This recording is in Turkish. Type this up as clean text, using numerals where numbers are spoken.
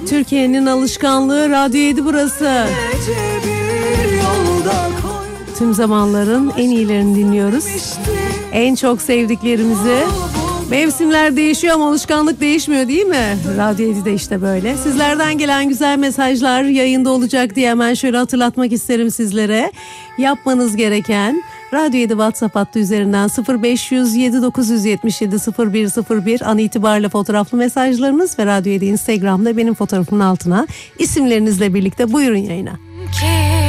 Türkiye'nin alışkanlığı Radyo 7 burası. Tüm zamanların en iyilerini dinliyoruz. En çok sevdiklerimizi. Mevsimler değişiyor ama alışkanlık değişmiyor değil mi? Radyo 7'de işte böyle. Sizlerden gelen güzel mesajlar yayında olacak diye hemen şöyle hatırlatmak isterim sizlere. Yapmanız gereken Radyo 7 WhatsApp hattı üzerinden 0507 977 0101 an itibariyle fotoğraflı mesajlarınız ve Radyo 7 Instagram'da benim fotoğrafımın altına isimlerinizle birlikte buyurun yayına.